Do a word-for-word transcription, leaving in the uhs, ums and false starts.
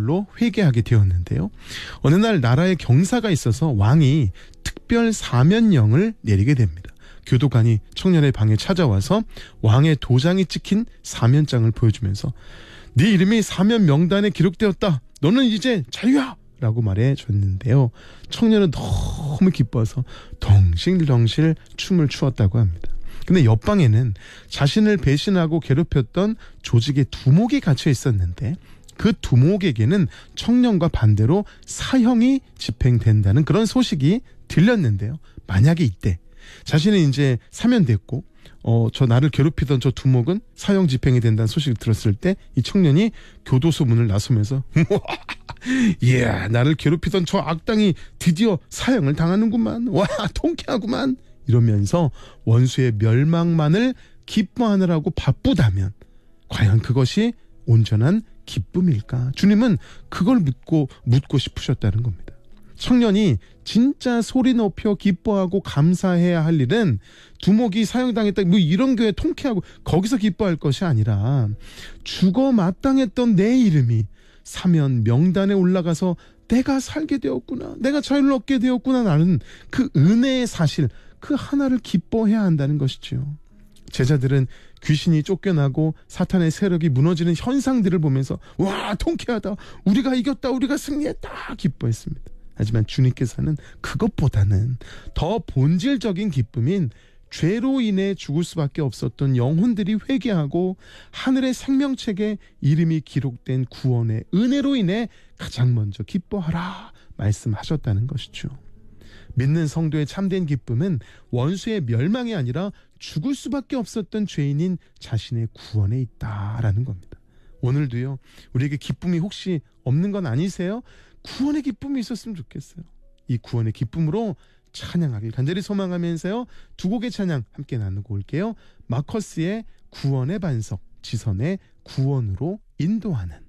걸로 회개하게 되었는데요. 어느 날 나라에 경사가 있어서 왕이 특별 사면령을 내리게 됩니다. 교도관이 청년의 방에 찾아와서 왕의 도장이 찍힌 사면장을 보여주면서 네 이름이 사면 명단에 기록되었다. 너는 이제 자유야! 라고 말해줬는데요. 청년은 너무 기뻐서 덩실덩실 춤을 추었다고 합니다. 근데 옆방에는 자신을 배신하고 괴롭혔던 조직의 두목이 갇혀 있었는데 그 두목에게는 청년과 반대로 사형이 집행된다는 그런 소식이 들렸는데요. 만약에 이때 자신이 이제 사면됐고 어, 저 나를 괴롭히던 저 두목은 사형 집행이 된다는 소식을 들었을 때 이 청년이 교도소 문을 나서면서 이야 나를 괴롭히던 저 악당이 드디어 사형을 당하는구만. 와 통쾌하구만. 이러면서 원수의 멸망만을 기뻐하느라고 바쁘다면 과연 그것이 온전한 기쁨일까? 주님은 그걸 묻고 묻고 싶으셨다는 겁니다. 청년이 진짜 소리 높여 기뻐하고 감사해야 할 일은 두목이 사형당했다 뭐 이런 교회 통쾌하고 거기서 기뻐할 것이 아니라 죽어 마땅했던 내 이름이 사면 명단에 올라가서 내가 살게 되었구나, 내가 자유를 얻게 되었구나 라는 그 은혜의 사실, 그 하나를 기뻐해야 한다는 것이죠. 제자들은 귀신이 쫓겨나고 사탄의 세력이 무너지는 현상들을 보면서 와 통쾌하다, 우리가 이겼다, 우리가 승리했다 기뻐했습니다. 하지만 주님께서는 그것보다는 더 본질적인 기쁨인 죄로 인해 죽을 수밖에 없었던 영혼들이 회개하고 하늘의 생명책에 이름이 기록된 구원의 은혜로 인해 가장 먼저 기뻐하라 말씀하셨다는 것이죠. 믿는 성도의 참된 기쁨은 원수의 멸망이 아니라 죽을 수밖에 없었던 죄인인 자신의 구원에 있다라는 겁니다. 오늘도요, 우리에게 기쁨이 혹시 없는 건 아니세요? 구원의 기쁨이 있었으면 좋겠어요. 이 구원의 기쁨으로 찬양하길 간절히 소망하면서요, 두 곡의 찬양 함께 나누고 올게요. 마커스의 구원의 반석, 지선의 구원으로 인도하는.